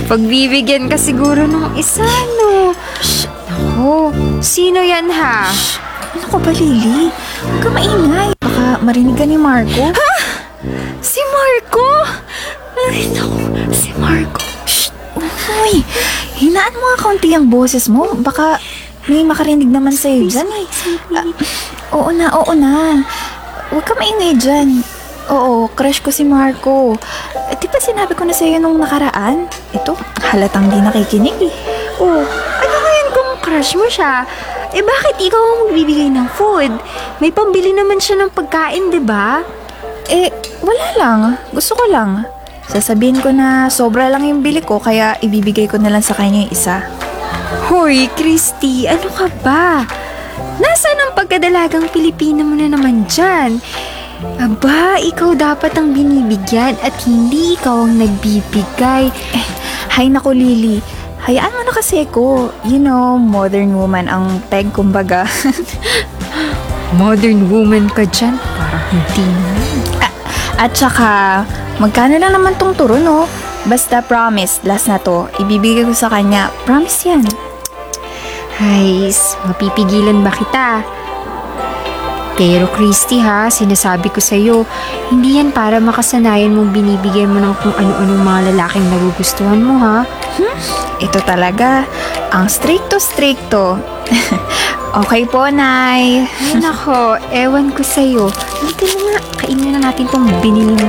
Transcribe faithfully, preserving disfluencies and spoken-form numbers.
Pagbibigyan ka siguro ng isa, no? Shh! Oh, sino yan, ha? Ano ko ba, Lily? Huwag ka maingay. Baka marinig ka ni Marco. Ha? Si Marco? Ay, naku, si Marco. Shh! Uy! Hinaan mo nga kaunti ang boses mo. Baka may makarinig naman sa'yo dyan eh. Ah, oo na, oo na. Huwag ka maingay dyan. Oo, crush ko si Marco. Eh, di ba sinabi ko na sa'yo nung nakaraan? Ito, halatang di nakikinig eh. Oh, ano ngayon kung crush mo siya? Eh bakit ikaw ang magbibigay ng food? May pambili naman siya ng pagkain, di ba? Eh, wala lang. Gusto ko lang. Sasabihin ko na sobra lang yung bili ko, kaya ibibigay ko na lang sa kanya yung isa. Hoy, Christy, ano ka ba? Nasaan ang pagkadalagang Pilipina mo na naman dyan? Aba, ikaw dapat ang binibigyan at hindi ikaw ang nagbibigay. Eh, hay nako Lily. Hayaan mo na kasi ko. You know, modern woman ang peg kumbaga. Modern woman ka dyan? Parang hindi na. Ah, at saka, magkano lang naman tong turo, no? Basta promise, last na to. Ibibigay ko sa kanya. Promise yan. Ay, mapipigilan ba kita? Pero Christy ha, sinasabi ko sa'yo, hindi yan para makasanayan mong binibigyan mo ng kung ano-anong mga lalaking nagugustuhan mo ha. Hmm? Ito talaga, ang stricto-stricto. Okay po, Nay. Ay nako, ewan ko sa'yo. Halika na nga, kainin na natin tong binili mo